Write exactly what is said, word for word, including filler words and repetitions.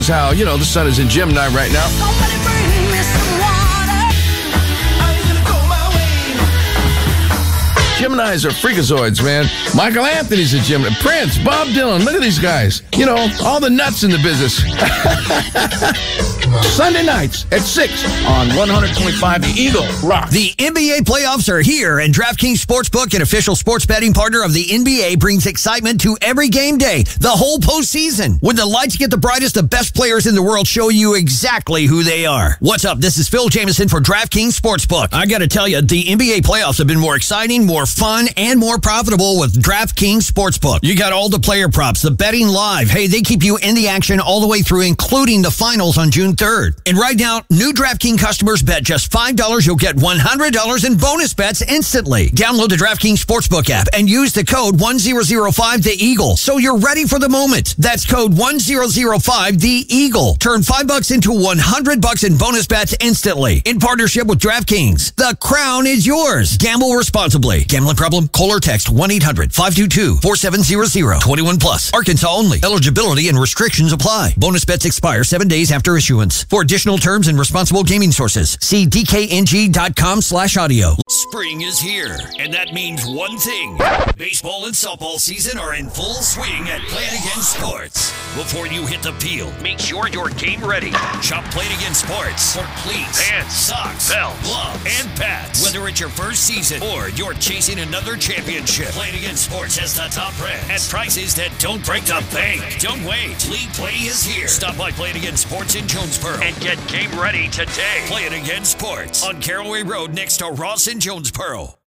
How, you know, the sun is in Gemini right now. Somebody bring me some water. I ain't gonna go my way. Geminis are freakazoids, man. Michael Anthony's a Gemini. Prince, Bob Dylan, look at these guys. You know, all the nuts in the business. Sunday nights at six on one hundred point five The Eagle Rock. The N B A playoffs are here, and DraftKings Sportsbook, an official sports betting partner of the N B A, brings excitement to every game day, the whole postseason. When the lights get the brightest, the best players in the world show you exactly who they are. What's up? This is Phil Jameson for DraftKings Sportsbook. I got to tell you, the N B A playoffs have been more exciting, more fun, and more profitable with DraftKings Sportsbook. You got all the player props, the betting live. Hey, they keep you in the action all the way through, including the finals on June third. And right now, new DraftKings customers bet just five dollars, you'll get one hundred dollars in bonus bets instantly. Download the DraftKings Sportsbook app and use the code one thousand five The Eagle so you're ready for the moment. That's code one thousand five The Eagle. Turn five bucks into one hundred bucks in bonus bets instantly. In partnership with DraftKings, the crown is yours. Gamble responsibly. Gambling problem? Call or text one eight hundred five two two four seven zero zero. twenty-one plus. Arkansas only. Eligibility and restrictions apply. Bonus bets expire seven days after issuance. For additional terms and responsible gaming sources, see D K N G dot com slash audio. Spring is here, and that means one thing. Baseball and softball season are in full swing at Play It Again Sports. Before you hit the field, make sure you're game ready. Shop Play It Again Sports for cleats, pants, socks, belts, gloves, and pads. Whether it's your first season or you're chasing another championship, Play It Again Sports has the top brands at prices that don't break the bank. Don't wait. League Play is here. Stop by Play It Again Sports in Jonesboro and get game ready today. Play It Again Sports on Caraway Road next to Ross in Jonesboro.